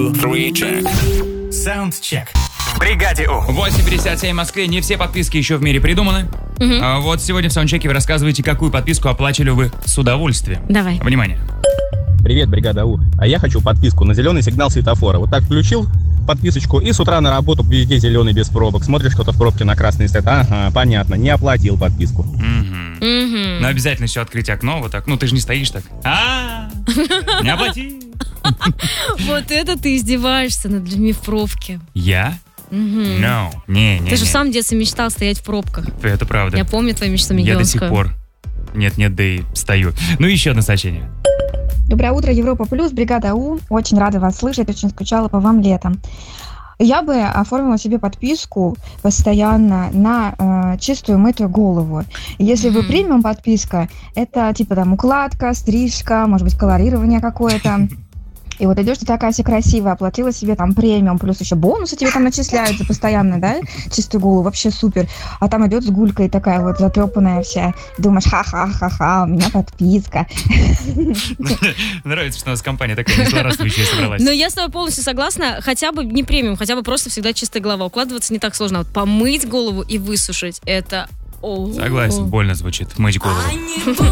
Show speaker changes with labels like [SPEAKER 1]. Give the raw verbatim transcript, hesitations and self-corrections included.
[SPEAKER 1] two, three, check.
[SPEAKER 2] Саундчек. В бригаде У.
[SPEAKER 3] восемь пятьдесят семь в Москве. Не все подписки еще в мире придуманы.
[SPEAKER 4] Угу.
[SPEAKER 3] А вот сегодня в саундчеке вы рассказываете, какую подписку оплачивали вы с удовольствием.
[SPEAKER 4] Давай.
[SPEAKER 3] Внимание.
[SPEAKER 5] Привет, бригада У. А я хочу подписку на зеленый сигнал светофора. Вот так включил подписочку, и с утра на работу везде зеленый без пробок. Смотришь, кто-то в пробке на красный стоит. Ага, понятно, не оплатил подписку.
[SPEAKER 3] Угу.
[SPEAKER 4] Угу.
[SPEAKER 3] Но обязательно еще открыть окно вот так. Ну, ты же не стоишь так. А, не оплати.
[SPEAKER 4] Вот это ты издеваешься над людьми в пробке.
[SPEAKER 3] Я? No. Не, не,
[SPEAKER 4] Ты же
[SPEAKER 3] не.
[SPEAKER 4] в самом детстве мечтал стоять в пробках.
[SPEAKER 3] Это правда.
[SPEAKER 4] Я помню твою мечту
[SPEAKER 3] Я до
[SPEAKER 4] миллионскую.
[SPEAKER 3] сих пор. Нет, нет, да и стою. Ну, еще одно сообщение.
[SPEAKER 6] Доброе утро, Европа Плюс, бригада У. Очень рада вас слышать, очень скучала по вам летом. Я бы оформила себе подписку постоянно на э, чистую мытую голову. Если вы премиум подписка, это типа там укладка, стрижка, может быть колорирование какое-то. И вот идешь, ты такая вся красивая, оплатила себе там премиум, плюс еще бонусы тебе там начисляются постоянно, да, чистую голову, вообще супер. А там идет с гулькой такая вот затрепанная вся, думаешь, ха-ха-ха-ха, у меня подписка.
[SPEAKER 3] Нравится, что у нас компания такая незлорадствующая собралась.
[SPEAKER 4] Но я с тобой полностью согласна, хотя бы не премиум, хотя бы просто всегда чистая голова. Укладываться не так сложно. Вот помыть голову и высушить, это...
[SPEAKER 3] Согласен, больно звучит. Мыть голову.